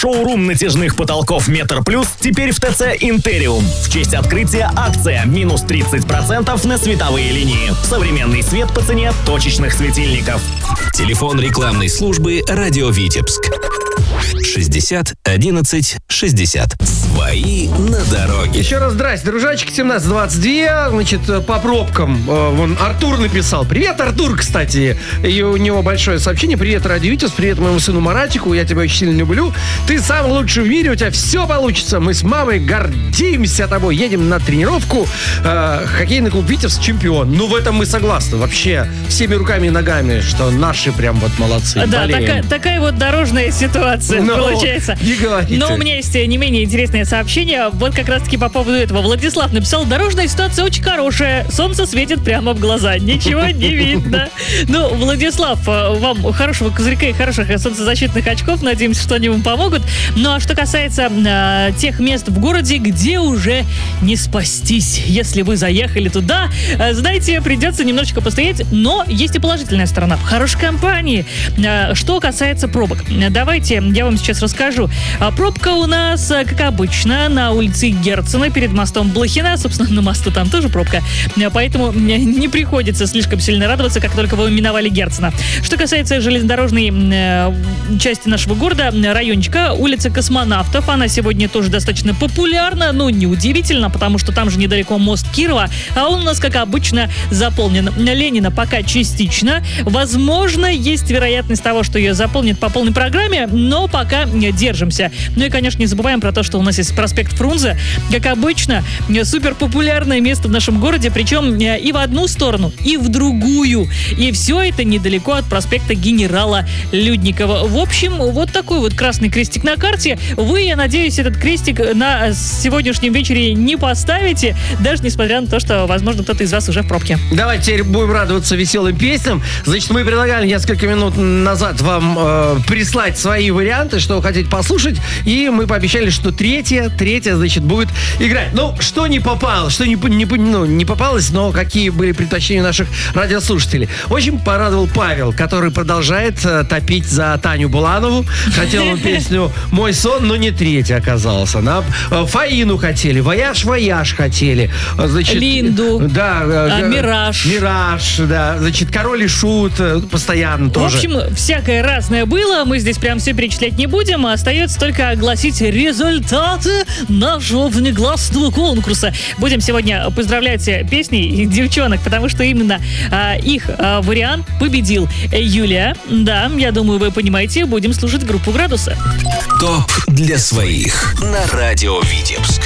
Шоурум натяжных потолков «Метр Плюс» теперь в ТЦ «Интериум». В честь открытия акция минус 30% на световые линии. Современный свет по цене точечных светильников. Телефон рекламной службы «Радио Витебск». 60 11 60. Свои на дороге. Еще раз здрасте, дружочки, 17:22. Значит, по пробкам. Вон Артур написал. Привет, Артур, кстати. И у него большое сообщение. Привет, Радио Витебск. Привет моему сыну Маратику. Я тебя очень сильно люблю. Ты самый лучший в мире. У тебя все получится. Мы с мамой гордимся тобой. Едем на тренировку. Хоккейный клуб Витебск чемпион. Ну, в этом мы согласны. Вообще, всеми руками и ногами, что наши прям вот молодцы. Да, такая вот дорожная ситуация получается. Не говорите. Но у меня есть не менее интересное сообщение. Вот как раз-таки по поводу этого. Владислав написал: дорожная ситуация очень хорошая. Солнце светит прямо в глаза. Ничего не видно. Ну, Владислав, вам хорошего козырька и хороших солнцезащитных очков. Надеемся, что они вам помогут. Ну, а что касается тех мест в городе, где уже не спастись. Если вы заехали туда, знаете, придется немножечко постоять. Но есть и положительная сторона. В хорошей компании. Что касается пробок. Давайте я вам сейчас расскажу. Пробка у нас, как обычно, на улице Герцена перед мостом Блохина. Собственно, на мосту там тоже пробка. Поэтому не приходится слишком сильно радоваться, как только вы миновали Герцена. Что касается железнодорожной части нашего города, райончика, улица Космонавтов. Она сегодня тоже достаточно популярна. Ну, неудивительно, потому что там же недалеко мост Кирова. А он у нас, как обычно, заполнен. Ленина пока частично. Возможно, есть вероятность того, что ее заполнит по полной программе, но пока держимся. Ну и, конечно, не забываем про то, что у нас есть проспект Фрунзе. Как обычно, супер популярное место в нашем городе, причем и в одну сторону, и в другую. И все это недалеко от проспекта Генерала Людникова. В общем, вот такой вот красный крестик на карте. Вы, я надеюсь, этот крестик на сегодняшнем вечере не поставите, даже несмотря на то, что, возможно, кто-то из вас уже в пробке. Давайте теперь будем радоваться веселым песням. Значит, мы предлагали несколько минут назад вам прислать свои варианты, что вы хотите послушать, и мы пообещали, что третья, значит, будет играть. Ну, что не попалось, что не попалось, но какие были предпочтения наших радиослушателей. Очень порадовал Павел, который продолжает топить за Таню Буланову. Хотел он песню «Мой сон», но не третья оказалась. Она Фаину хотели, «Вояж» хотели. Значит, Линду. Да. Мираж, да. Значит, «Король и Шут» постоянно тоже. В общем, всякое разное было. Мы здесь прям все перечислять не будем. Остается только огласить результаты нашего внегласного конкурса. Будем сегодня поздравлять песней девчонок, потому что именно их вариант победил. Юлия, да, я думаю, вы понимаете, будем слушать группу «Градусы». ТОП для своих на Радио Витебск.